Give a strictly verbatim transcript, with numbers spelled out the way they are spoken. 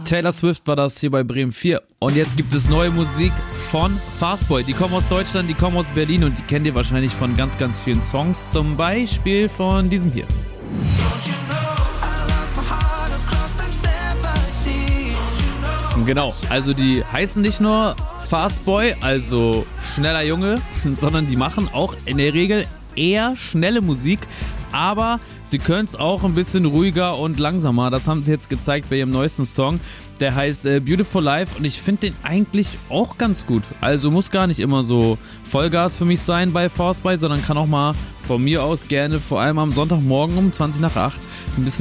Taylor Swift war das hier bei Bremen vier. Und jetzt gibt es neue Musik von Fastboy. Die kommen aus Deutschland, die kommen aus Berlin und die kennt ihr wahrscheinlich von ganz, ganz vielen Songs. Zum Beispiel von diesem hier. Genau, also die heißen nicht nur Fastboy, also schneller Junge, sondern die machen auch in der Regel eher schnelle Musik, aber sie können es auch ein bisschen ruhiger und langsamer. Das haben sie jetzt gezeigt bei ihrem neuesten Song. Der heißt äh, Beautiful Life und ich finde den eigentlich auch ganz gut. Also muss gar nicht immer so Vollgas für mich sein bei Fastboy, sondern kann auch mal von mir aus gerne, vor allem am Sonntagmorgen um zwanzig nach acht, ein bisschen